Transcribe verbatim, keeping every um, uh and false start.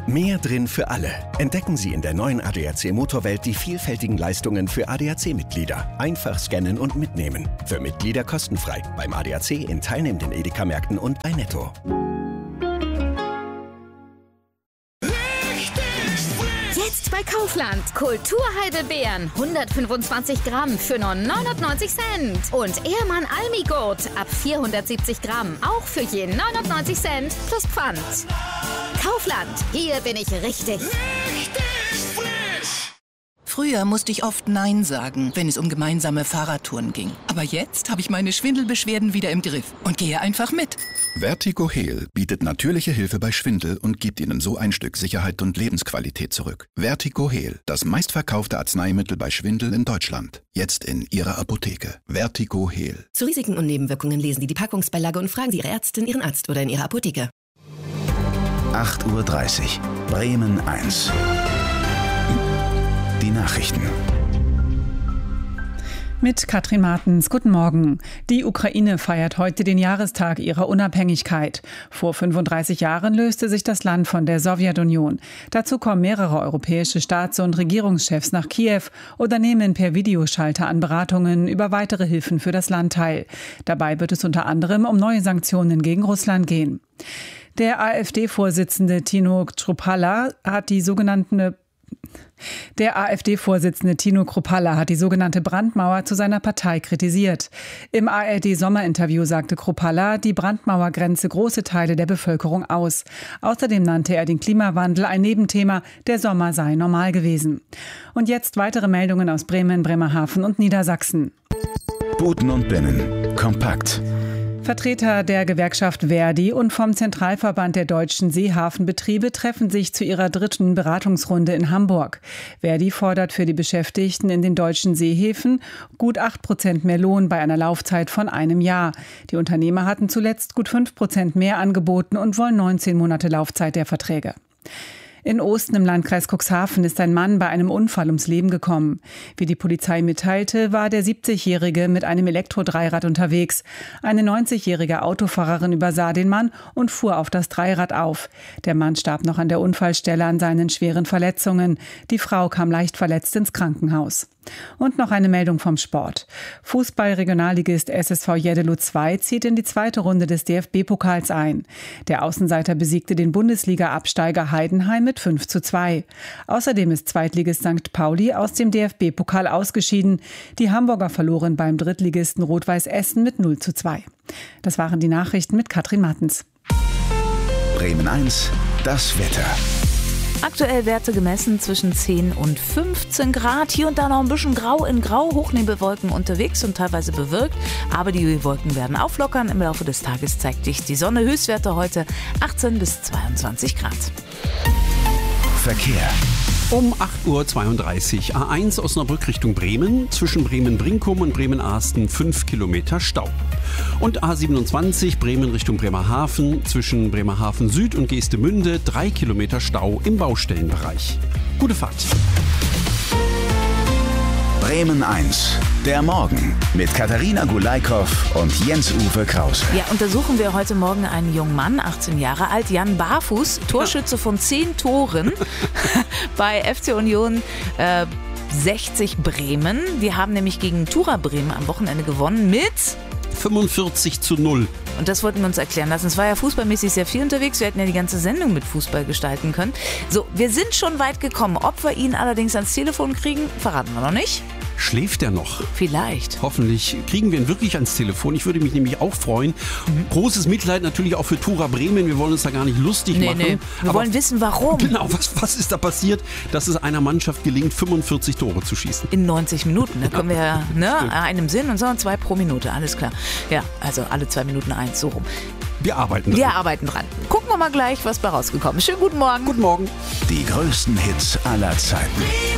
Mehr drin für alle. Entdecken Sie in der neuen A D A C Motorwelt die vielfältigen Leistungen für A D A C-Mitglieder. Einfach scannen und mitnehmen. Für Mitglieder kostenfrei. Beim A D A C in teilnehmenden Edeka-Märkten und bei Netto. Jetzt bei Kaufland. Kulturheidelbeeren. hundertfünfundzwanzig Gramm für nur neunundneunzig Cent. Und Ehrmann Almigurt ab vierhundertsiebzig Gramm. Auch für je neunundneunzig Cent plus Pfand. Kaufland. Hier bin ich richtig. Richtig frisch. Früher musste ich oft Nein sagen, wenn es um gemeinsame Fahrradtouren ging. Aber jetzt habe ich meine Schwindelbeschwerden wieder im Griff und gehe einfach mit. Vertigo Heal bietet natürliche Hilfe bei Schwindel und gibt Ihnen so ein Stück Sicherheit und Lebensqualität zurück. Vertigo Heal, das meistverkaufte Arzneimittel bei Schwindel in Deutschland. Jetzt in Ihrer Apotheke. Vertigo Heal. Zu Risiken und Nebenwirkungen lesen Sie die Packungsbeilage und fragen Sie Ihre Ärztin, Ihren Arzt oder in Ihrer Apotheke. acht Uhr dreißig. Bremen eins. Die Nachrichten. Mit Katrin Martens. Guten Morgen. Die Ukraine feiert heute den Jahrestag ihrer Unabhängigkeit. Vor fünfunddreißig Jahren löste sich das Land von der Sowjetunion. Dazu kommen mehrere europäische Staats- und Regierungschefs nach Kiew oder nehmen per Videoschalter an Beratungen über weitere Hilfen für das Land teil. Dabei wird es unter anderem um neue Sanktionen gegen Russland gehen. Der AfD-Vorsitzende Tino Kruppalla hat die sogenannte Der AfD-Vorsitzende Tino Kruppalla hat die sogenannte Brandmauer zu seiner Partei kritisiert. Im A R D-Sommerinterview sagte Kruppalla, die Brandmauer grenze große Teile der Bevölkerung aus. Außerdem nannte er den Klimawandel ein Nebenthema, der Sommer sei normal gewesen. Und jetzt weitere Meldungen aus Bremen, Bremerhaven und Niedersachsen. Buten und Binnen. Kompakt. Vertreter der Gewerkschaft Verdi und vom Zentralverband der deutschen Seehafenbetriebe treffen sich zu ihrer dritten Beratungsrunde in Hamburg. Verdi fordert für die Beschäftigten in den deutschen Seehäfen gut acht Prozent mehr Lohn bei einer Laufzeit von einem Jahr. Die Unternehmer hatten zuletzt gut fünf Prozent mehr angeboten und wollen neunzehn Monate Laufzeit der Verträge. In Osten im Landkreis Cuxhaven ist ein Mann bei einem Unfall ums Leben gekommen. Wie die Polizei mitteilte, war der siebzigjährige mit einem Elektrodreirad unterwegs. Eine neunzigjährige Autofahrerin übersah den Mann und fuhr auf das Dreirad auf. Der Mann starb noch an der Unfallstelle an seinen schweren Verletzungen. Die Frau kam leicht verletzt ins Krankenhaus. Und noch eine Meldung vom Sport. Fußball-Regionalligist S S V Jeddelo zwei zieht in die zweite Runde des D F B-Pokals ein. Der Außenseiter besiegte den Bundesliga-Absteiger Heidenheim mit fünf zu zwei. Außerdem ist Zweitligist Sankt Pauli aus dem D F B-Pokal ausgeschieden. Die Hamburger verloren beim Drittligisten Rot-Weiß Essen mit null zu zwei. Das waren die Nachrichten mit Katrin Martens. Bremen eins. Das Wetter. Aktuell Werte gemessen zwischen zehn und fünfzehn Grad. Hier und da noch ein bisschen grau in grau, Hochnebelwolken unterwegs und teilweise bewölkt. Aber die Wolken werden auflockern. Im Laufe des Tages zeigt sich die Sonne. Höchstwerte heute achtzehn bis zweiundzwanzig Grad. Verkehr. Um acht Uhr zweiunddreißig. A eins Osnabrück Richtung Bremen. Zwischen Bremen-Brinkum und Bremen-Arsten fünf Kilometer Stau. Und A siebenundzwanzig Bremen Richtung Bremerhaven. Zwischen Bremerhaven Süd und Geestemünde drei Kilometer Stau im Baustellenbereich. Gute Fahrt. Bremen eins. Der Morgen mit Katharina Gulaikow und Jens-Uwe Krause. Ja, untersuchen wir heute Morgen einen jungen Mann, achtzehn Jahre alt, Jan Barfuß, Torschütze von zehn Toren bei F C Union äh, sechzig Bremen. Die haben nämlich gegen Tura Bremen am Wochenende gewonnen mit fünfundvierzig zu null. Und das wollten wir uns erklären lassen. Es war ja fußballmäßig sehr viel unterwegs. Wir hätten ja die ganze Sendung mit Fußball gestalten können. So, wir sind schon weit gekommen. Ob wir ihn allerdings ans Telefon kriegen, verraten wir noch nicht. Schläft er noch? Vielleicht. Hoffentlich kriegen wir ihn wirklich ans Telefon. Ich würde mich nämlich auch freuen. Mhm. Großes Mitleid natürlich auch für Tura Bremen. Wir wollen uns da gar nicht lustig nee, machen. Nee. Wir Aber wollen wissen, warum. Genau, was, was ist da passiert, dass es einer Mannschaft gelingt, fünfundvierzig Tore zu schießen? In neunzig Minuten. Da können wir ja ne, einem Sinn und so zwei pro Minute. Alles klar. Ja, also alle zwei Minuten eins, so rum. Wir arbeiten dran. Wir arbeiten dran. Gucken wir mal gleich, was bei rausgekommen ist. Schönen guten Morgen. Guten Morgen. Die größten Hits aller Zeiten.